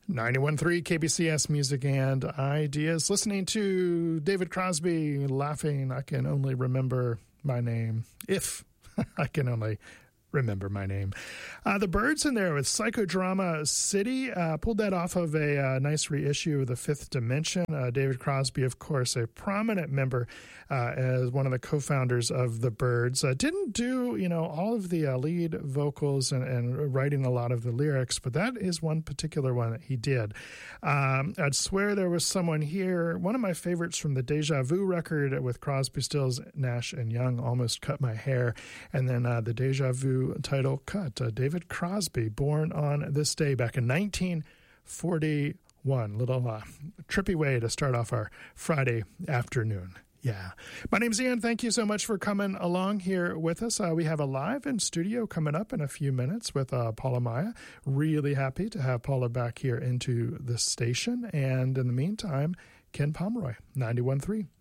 91.3 KBCS Music and Ideas. Listening to David Crosby, Laughing, I Can Only Remember My Name. If I can only remember my name. The Byrds in there with Psychodrama City. Pulled that off of a nice reissue of The Fifth Dimension. David Crosby, of course, a prominent member as one of the co-founders of the Byrds. Didn't do, all of the lead vocals and writing a lot of the lyrics, but that is one particular one that he did. I'd swear there was someone here. One of my favorites from the Deja Vu record with Crosby, Stills, Nash, and Young, Almost Cut My Hair. And then the Deja Vu title cut, David Crosby, born on this day back in 1941. Little trippy way to start off our Friday afternoon. Yeah. My name's Ian. Thank you so much for coming along here with us. We have a live in studio coming up in a few minutes with Paula Maya. Really happy to have Paula back here into the station. And in the meantime, Ken Pomeroy, 91.3